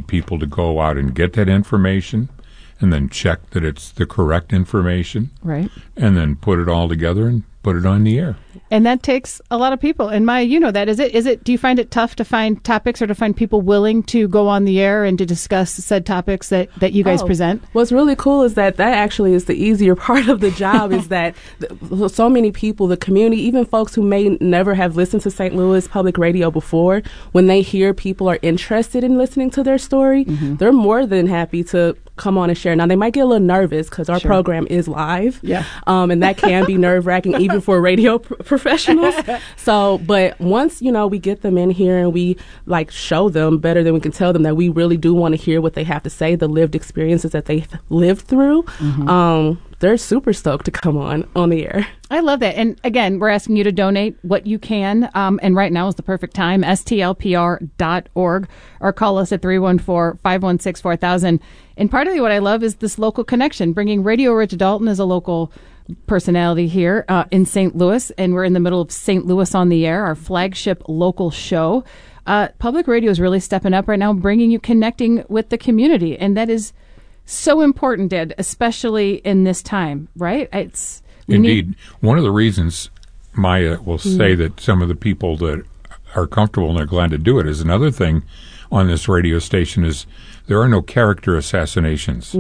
need people to go out and get that information and then check that it's the correct information. Right. And then put it all together and put it on the air. And that takes a lot of people. And Maya, you know that. Is it, do you find it tough to find topics or to find people willing to go on the air and to discuss said topics that you guys present? What's really cool is that actually is the easier part of the job is that so many people, the community, even folks who may never have listened to St. Louis Public Radio before, when they hear people are interested in listening to their story, they're more than happy to come on and share. Now, they might get a little nervous because our program is live. Yeah. And that can be nerve-wracking even for radio professionals. So, but once, we get them in here and we show them better than we can tell them that we really do want to hear what they have to say, the lived experiences that they've lived through, they're super stoked to come on the air. I love that. And again, we're asking you to donate what you can. And right now is the perfect time, stlpr.org, or call us at 314-516-4000. And partly what I love is this local connection, bringing Radio Rich Dalton as a local personality here in St. Louis. And we're in the middle of St. Louis on the Air, our flagship local show. Public radio is really stepping up right now, connecting with the community. And that is so important, Ed, especially in this time, right? Indeed. One of the reasons Maya will say that some of the people that are comfortable and are glad to do it is another thing on this radio station is there are no character assassinations.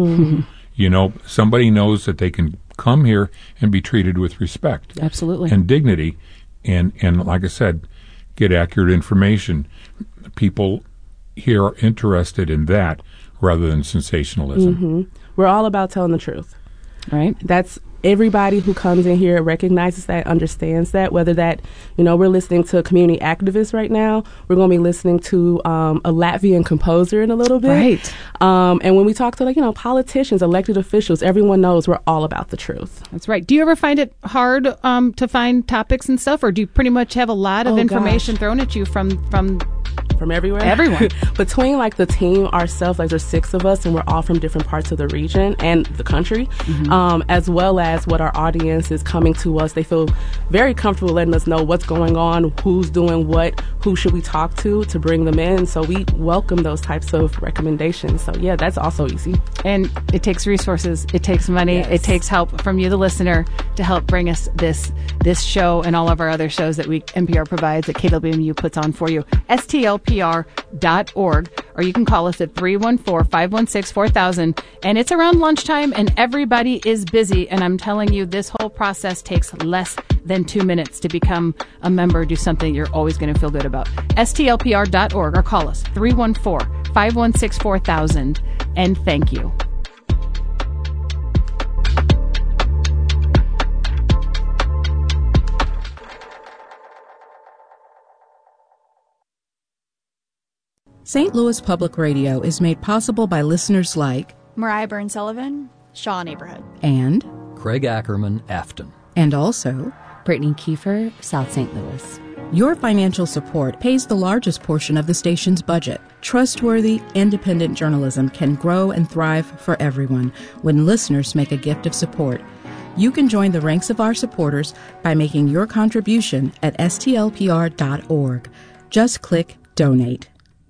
Somebody knows that they can come here and be treated with respect. Absolutely. And dignity. And like I said, get accurate information. People here are interested in that rather than sensationalism. We're all about telling the truth. Right. That's everybody who comes in here recognizes that, understands that, whether that, we're listening to community activists right now. We're going to be listening to a Latvian composer in a little bit. Right. And when we talk to, politicians, elected officials, everyone knows we're all about the truth. That's right. Do you ever find it hard to find topics and stuff, or do you pretty much have a lot of information thrown at you from everywhere? Everyone. Between the team, ourselves, there's 6 of us, and we're all from different parts of the region and the country, as well as what our audience is coming to us. They feel very comfortable letting us know what's going on, who's doing what, who should we talk to bring them in. So we welcome those types of recommendations. So yeah, that's also easy. And it takes resources, it takes money, it takes help from you, the listener, to help bring us this show and all of our other shows that NPR provides, that KWMU puts on for you. STLPR.org, or you can call us at 314-516-4000. And it's around lunchtime and everybody is busy. And I'm telling you, this whole process takes less than 2 minutes to become a member, do something you're always going to feel good about. STLPR.org, or call us 314-516-4000. And thank you. St. Louis Public Radio is made possible by listeners like Mariah Byrne-Sullivan, Shaw Neighborhood, and Craig Ackerman, Afton, and also Brittany Kiefer, South St. Louis. Your financial support pays the largest portion of the station's budget. Trustworthy, independent journalism can grow and thrive for everyone when listeners make a gift of support. You can join the ranks of our supporters by making your contribution at stlpr.org. Just click Donate.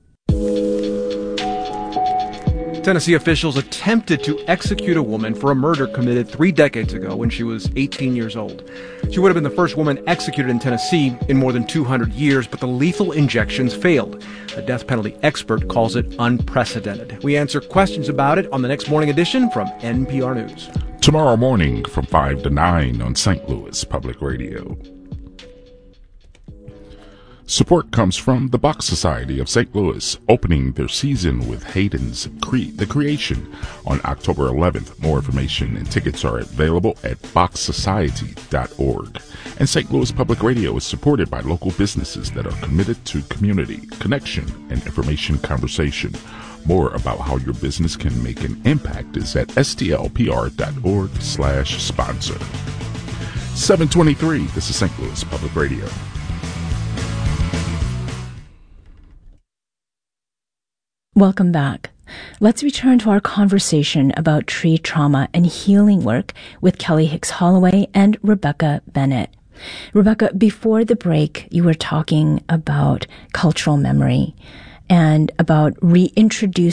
Tennessee officials attempted to execute a woman for a murder committed 3 decades ago when she was 18 years old. She would have been the first woman executed in Tennessee in more than 200 years, but the lethal injections failed. A death penalty expert calls it unprecedented. We answer questions about it on the next morning edition from NPR News. Tomorrow morning from 5 to 9 on St. Louis Public Radio. Support comes from the Bach Society of St. Louis, opening their season with Haydn's The Creation on October 11th. More information and tickets are available at bachsociety.org. And St. Louis Public Radio is supported by local businesses that are committed to community, connection, and information conversation. More about how your business can make an impact is at stlpr.org/sponsor. 723, this is St. Louis Public Radio. Welcome back. Let's return to our conversation about tree trauma and healing work with Kelly Hicks Holloway and Rebecca Bennett. Rebecca, before the break, you were talking about cultural memory and about reintroducing